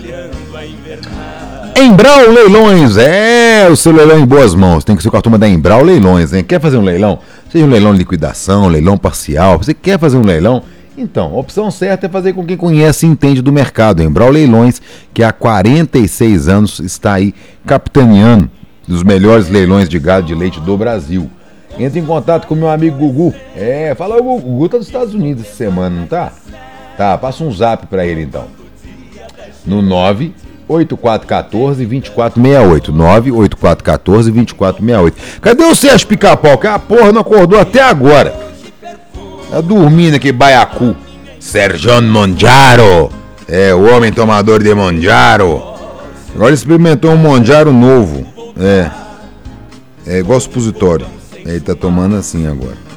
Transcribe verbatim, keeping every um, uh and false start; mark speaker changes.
Speaker 1: Embral Leilões, é o seu leilão em boas mãos. Tem que ser com a turma da Embral Leilões, hein? Quer fazer um leilão? Seja um leilão de liquidação, leilão parcial. Você quer fazer um leilão? Então, a opção certa é fazer com quem conhece e entende do mercado. Embral Leilões, que há quarenta e seis anos está aí capitaneando dos melhores leilões de gado de leite do Brasil. Entre em contato com meu amigo Gugu. É, fala, o Gugu tá dos Estados Unidos essa semana, não tá? Tá, passa um zap pra ele então. No nove oito quatro um quatro, dois quatro seis oito. nove oito quatro um quatro, dois quatro seis oito. Cadê o Sérgio Pica-Pau? Que a porra não acordou até agora. Tá dormindo aqui, baiacu. Sérgio Monjaro. É, o homem tomador de Monjaro. Agora ele experimentou um Monjaro novo. É. É igual supositório. Ele tá tomando assim agora.